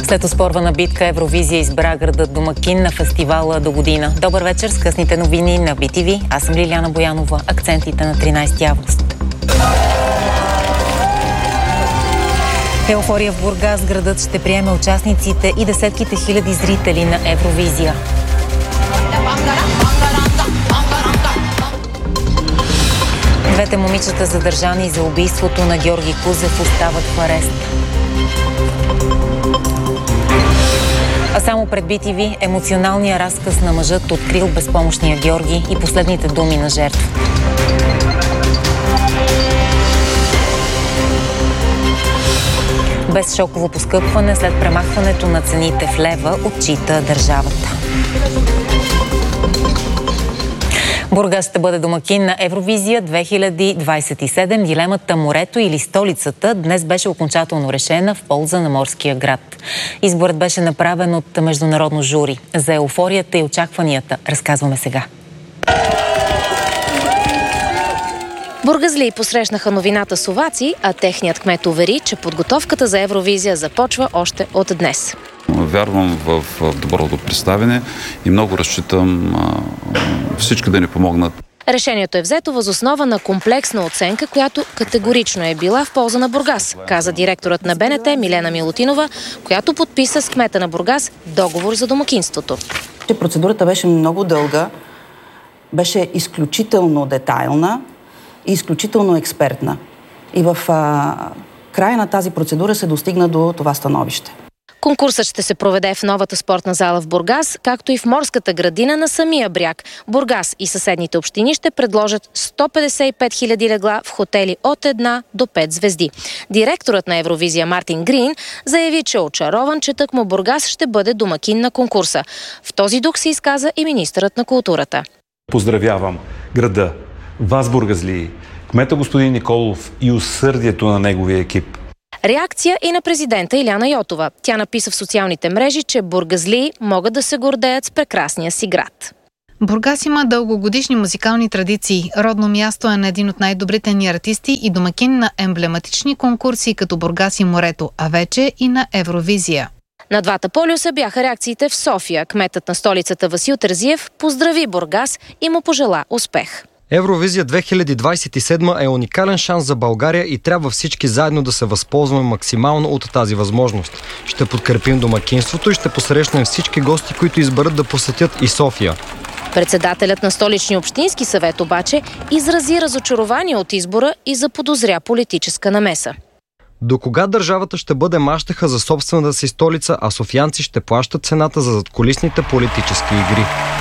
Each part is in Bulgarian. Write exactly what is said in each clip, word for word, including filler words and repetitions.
След оспорвана битка Евровизия избра градът домакин на фестивала до година. Добър вечер с късните новини на Би Ти Ви. Аз съм Лиляна Боянова. Акцентите на тринайсети август. Еуфория в Бургас. Градът ще приеме участниците и десетките хиляди зрители на Евровизия. Двете момичета, задържани за убийството на Георги Кузев, остават в арест. А само пред Би Ти Ви емоционалният разказ на мъжът открил безпомощния Георги и последните думи на жертва. Без шоково поскъпване след премахването на цените в лева, отчита държавата. Бургас ще бъде домакин на Евровизия две хиляди двайсет и седем. Дилемата морето или столицата днес беше окончателно решена в полза на морския град. Изборът беше направен от международно жури. За еуфорията и очакванията разказваме сега. Бургазлии посрещнаха новината с овации, а техният кмет увери, че подготовката за Евровизия започва още от днес. Вярвам в доброто представяне и много разчитам всички да ни помогнат. Решението е взето въз основа на комплексна оценка, която категорично е била в полза на Бургас, каза директорът на Б Н Т Милена Милутинова, която подписа с кмета на Бургас договор за домакинството. Процедурата беше много дълга, беше изключително детайлна и изключително експертна. И в а, края на тази процедура се достигна до това становище. Конкурсът ще се проведе в новата спортна зала в Бургас, както и в морската градина на самия бряг. Бургас и съседните общини ще предложат сто петдесет и пет хиляди легла в хотели от една до пет звезди. Директорът на Евровизия Мартин Грин заяви, че е очарован, че тъкмо Бургас ще бъде домакин на конкурса. В този дух се изказа и министърът на културата. Поздравявам града, вас бургазлии, кмета господин Николов и усърдието на неговия екип. Реакция и на президента Иляна Йотова. Тя написа в социалните мрежи, че бургазлии могат да се гордеят с прекрасния си град. Бургас има дългогодишни музикални традиции. Родно място е на един от най-добрите ни артисти и домакин на емблематични конкурси като Бургас и морето, а вече и на Евровизия. На двата полюса бяха реакциите в София. Кметът на столицата Васил Терзиев поздрави Бургас и му пожела успех. Евровизия две хиляди двайсет и седма е уникален шанс за България и трябва всички заедно да се възползваме максимално от тази възможност. Ще подкрепим домакинството и ще посрещнем всички гости, които изберат да посетят и София. Председателят на Столичния общински съвет обаче изрази разочарование от избора и заподозря политическа намеса. До кога държавата ще бъде мащеха за собствената си столица, а софиянци ще плащат цената за задкулисните политически игри?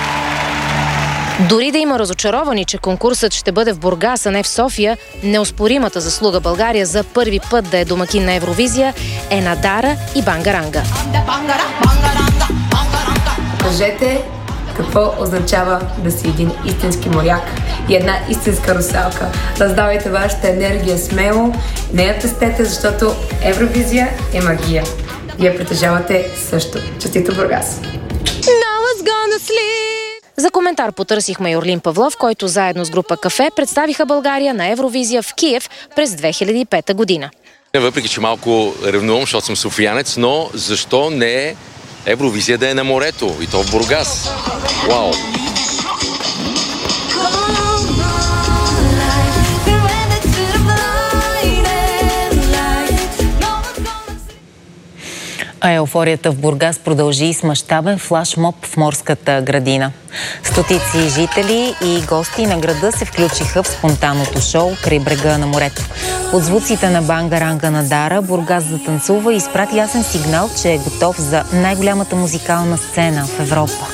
Дори да има разочаровани, че конкурсът ще бъде в Бургас, а не в София, неоспоримата заслуга България за първи път да е домакин на Евровизия е на Дара и Бангаранга. Кажете какво означава да си един истински моряк и една истинска русалка. Раздавайте вашата енергия смело, не я пестете, защото Евровизия е магия. Вие притежавате също. Честито Бургас! За коментар потърсихме Юрлин Павлов, който заедно с група Кафе представиха България на Евровизия в Киев през две хиляди и пета година. Въпреки че малко ревнувам, защото съм софиянец, но защо не Евровизия да е на морето и то в Бургас? Вау! А еуфорията в Бургас продължи с мащабен флашмоб в морската градина. Стотици жители и гости на града се включиха в спонтанното шоу край брега на морето. От звуците на Бангаранга на Дара, Бургас затанцува и изпрати ясен сигнал, че е готов за най-голямата музикална сцена в Европа.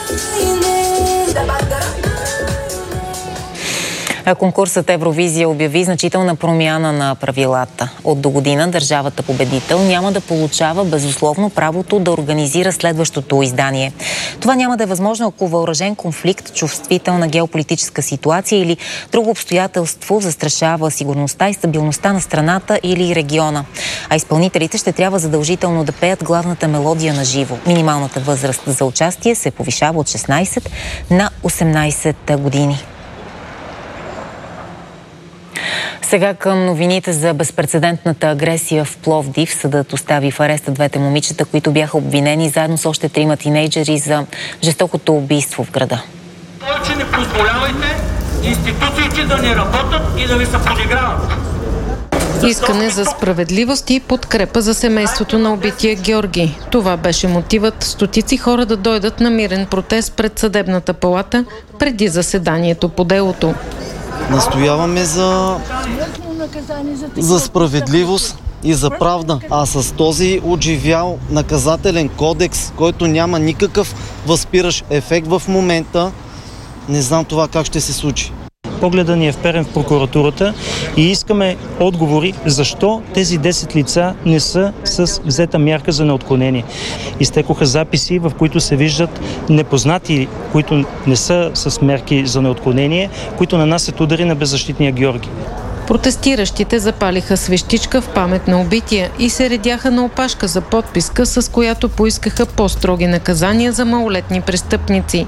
Конкурсът Евровизия обяви значителна промяна на правилата. От до година държавата победител няма да получава безусловно правото да организира следващото издание. Това няма да е възможно, ако въоръжен конфликт, чувствителна геополитическа ситуация или друго обстоятелство застрашава сигурността и стабилността на страната или региона. А изпълнителите ще трябва задължително да пеят главната мелодия на живо. Минималната възраст за участие се повишава от шестнайсет на осемнайсет години. Сега към новините за безпрецедентната агресия в Пловдив. Съдът остави в ареста двете момичета, които бяха обвинени заедно с още трима тинейджери за жестокото убийство в града. Повече не позволявайте институциите да не работят и да ви се подиграват. Искане за справедливост и подкрепа за семейството на убития Георги. Това беше мотивът стотици хора да дойдат на мирен протест пред съдебната палата преди заседанието по делото. Настояваме за, за справедливост и за правда. А с този отживял наказателен кодекс, който няма никакъв възпиращ ефект в момента, не знам това как ще се случи. Погледа ни е вперен в прокуратурата и искаме отговори защо тези десет лица не са с взета мярка за неотклонение. Изтекоха записи, в които се виждат непознати, които не са с мерки за неотклонение, които нанасят удари на беззащитния Георги. Протестиращите запалиха свещичка в памет на убития и се редяха на опашка за подписка, с която поискаха по-строги наказания за малолетни престъпници.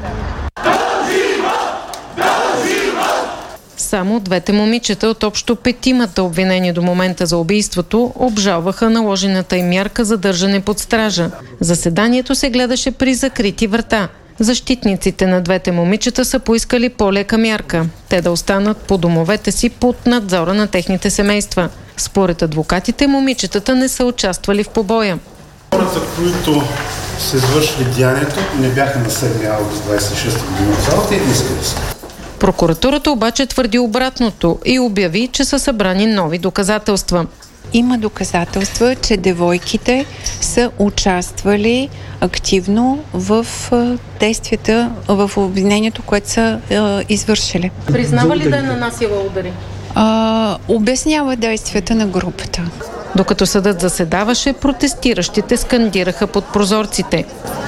Само двете момичета от общо петимата обвинени до момента за убийството обжалваха наложената им мярка за държане под стража. Заседанието се гледаше при закрити врата. Защитниците на двете момичета са поискали по-лека мярка. Те да останат по домовете си под надзора на техните семейства. Според адвокатите, момичетата не са участвали в побоя. Хората, които са извършили деянието, не бяха на седми август двадесет и шеста година в залата и не искали се. Прокуратурата обаче твърди обратното и обяви, че са събрани нови доказателства. Има доказателства, че девойките са участвали активно в действията, в обвинението, което са е, извършили. Признава ли да е нанасила удари? А, обяснява действията на групата. Докато съдът заседаваше, протестиращите скандираха под прозорците.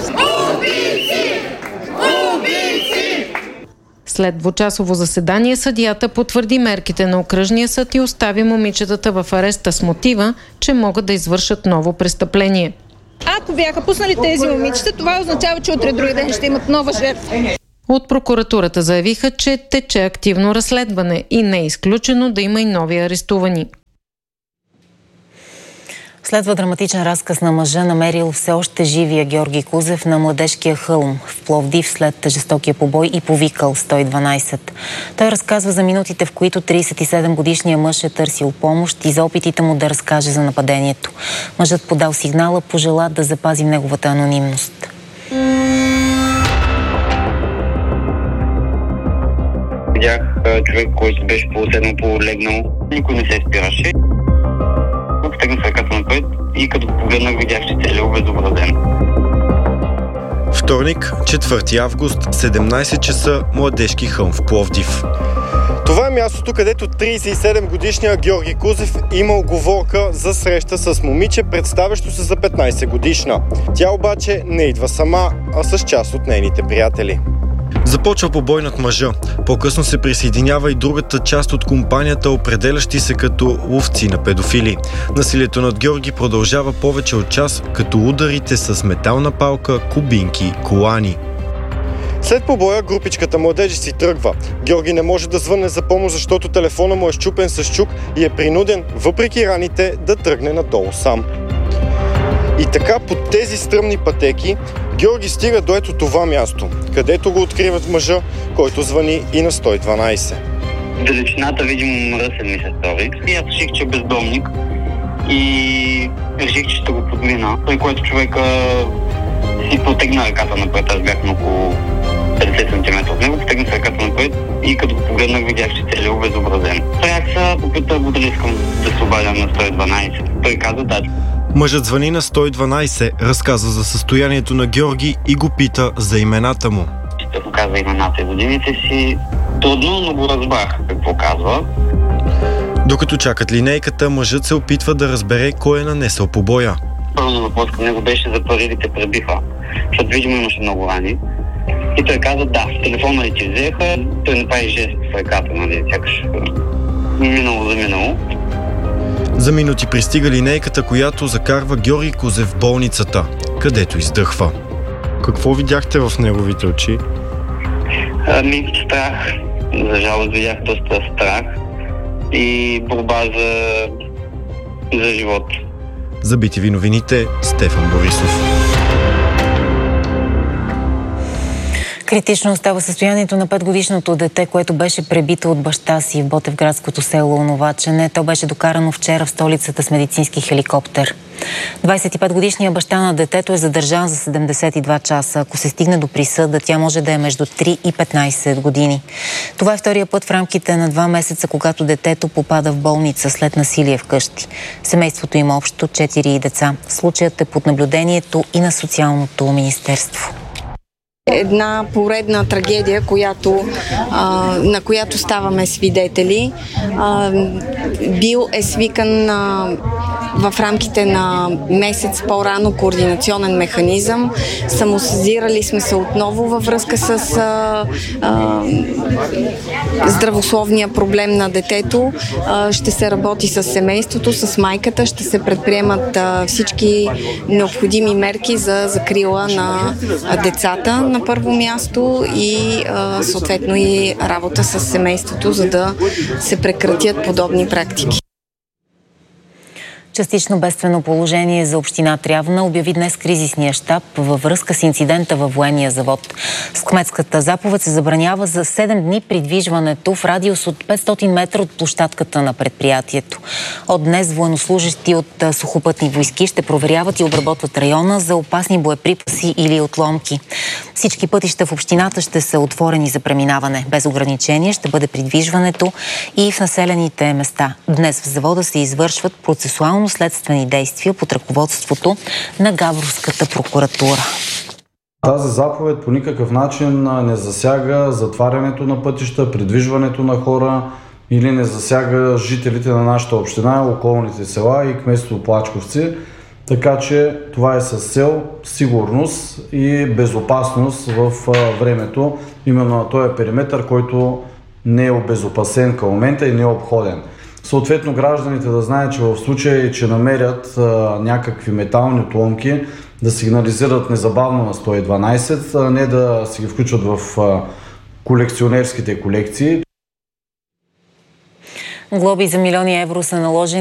След двучасово заседание съдията потвърди мерките на окръжния съд и остави момичетата в ареста с мотива, че могат да извършат ново престъпление. Ако бяха пуснали тези момичета, това означава, че утре други ден ще имат нова жертва. От прокуратурата заявиха, че тече активно разследване и не е изключено да има и нови арестувани. Следва драматичен разказ на мъжа, намерил все още живия Георги Кузев на Младежкия хълм в Пловдив след жестокия побой и повикал сто и дванадесет. Той разказва за минутите, в които тридесет и седем годишният мъж е търсил помощ и за опитите му да разкаже за нападението. Мъжът подал сигнала, пожела да запази неговата анонимност. Видях човек, който беше полуседнал, полулегнал. Никой не се спираше. Стегнах с ръката напред и като го погледнах, видях, че целият е обезобразен. Вторник, четвърти август, седемнадесет часа, Младежки хълм в Пловдив. Това е мястото, където тридесет и седем годишният Георги Кузев има уговорка за среща с момиче, представящо се за петнадесет годишна. Тя обаче не идва сама, а с част от нейните приятели. Започва побой над мъжа. По-късно се присъединява и другата част от компанията, определящи се като ловци на педофили. Насилието над Георги продължава повече от час, като ударите с метална палка, кубинки, колани. След побоя групичката младежи си тръгва. Георги не може да звънне за помощ, защото телефона му е счупен с чук и е принуден, въпреки раните, да тръгне надолу сам. И така по тези стръмни пътеки Георги стига до ето това място, където го откриват мъжа, който звъни и на сто и дванадесет. Далечината видимо мръсен ми се стори. И аз реших, че е бездомник и реших, че ще го подмина. При което човека си потегна ръката напред. Аз бях на около петдесет сантиметра от него, потегна се ръката напред и като го погледнах, видях, че целият е обезобразен. Стоях се, попитах го дали искам да се обадя на сто и дванадесет. Той каза да. Мъжът звъни на сто и дванадесет, разказва за състоянието на Георги и го пита за имената му. Ще му каза имената и годините си. Трудно, но го разбрах какво казва. Докато чакат линейката, мъжът се опитва да разбере кой е нанесъл побоя. Първо въпрос към него беше за парите пребиха, защото видимо имаше много рани. И той каза да, телефона ли ти взеха, той направи жест в ръката, нали, сякаш минало за минало. За минути пристига линейката, която закарва Георги Кузев в болницата, където издъхва. Какво видяхте в неговите очи? Ами, страх. За жалост видях доста страх и борба за, за живот. За би ти ви новините, Стефан Борисов. Критично остава състоянието на петгодишното дете, което беше пребито от баща си в ботевградското село Новачене. То беше докарано вчера в столицата с медицински хеликоптер. двадесет и петгодишният баща на детето е задържан за седемдесет и два часа. Ако се стигне до присъда, тя може да е между три и петнадесет години. Това е втория път в рамките на два месеца, когато детето попада в болница след насилие вкъщи. Семейството има общо четири деца. Случаят е под наблюдението и на Социалното министерство. Една поредна трагедия, която, а, на която ставаме свидетели. А, бил е свикан а, в рамките на месец по-рано координационен механизъм. Самосезирали сме се отново във връзка с а, а, здравословния проблем на детето. А, ще се работи с семейството, с майката, ще се предприемат а, всички необходими мерки за закрила на а, децата на първо място и а, съответно и работа с семейството, за да се прекратят подобни практики. Частично бедствено положение за община Трявна обяви днес кризисния щаб във връзка с инцидента във военния завод. С кметската заповед се забранява за седем дни придвижването в радиус от петстотин метра от площадката на предприятието. От днес военнослужещи от сухопътни войски ще проверяват и обработват района за опасни боеприпаси или отломки. Всички пътища в общината ще са отворени за преминаване. Без ограничение ще бъде придвижването и в населените места. Днес в завода се извършват процесуално следствени действия под ръководството на Габровската прокуратура. Тази заповед по никакъв начин не засяга затварянето на пътища, придвижването на хора или не засяга жителите на нашата община, околните села и кметство Плачковци. Така че това е с цел сигурност и безопасност в времето, именно на този периметър, който не е обезопасен към момента и не е обходен. Съответно гражданите да знаят, че в случай, че намерят а, някакви метални отломки, да сигнализират незабавно на сто и дванадесет, а не да си ги включват в а, колекционерските колекции. Глоби за милиони евро са наложени